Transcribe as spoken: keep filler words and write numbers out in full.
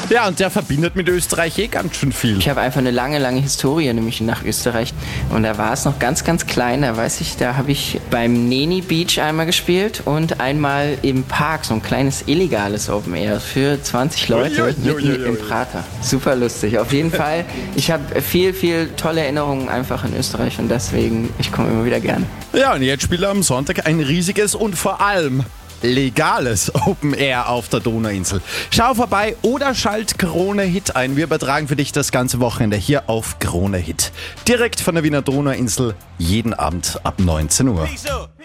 Ja, und der verbindet mit Österreich eh ganz schön viel. Ich habe einfach eine lange, lange Historie, nämlich nach Österreich. Und da war es noch ganz, ganz klein. Da weiß ich, da habe ich beim Neni Beach einmal gespielt und einmal im Park, so ein kleines illegales Open Air für zwanzig Leute Ui, ui, ui, mitten ui. im Prater. Super lustig. Auf jeden Fall, ich habe viel, viel tolle Erinnerungen einfach in Österreich und deswegen, ich komme immer wieder gerne. Ja, und jetzt spielt er am Sonntag ein riesiges und vor allem legales Open Air auf der Donauinsel. Schau vorbei oder schalt Krone Hit ein. Wir übertragen für dich das ganze Wochenende hier auf Krone Hit. Direkt von der Wiener Donauinsel, jeden Abend ab neunzehn Uhr.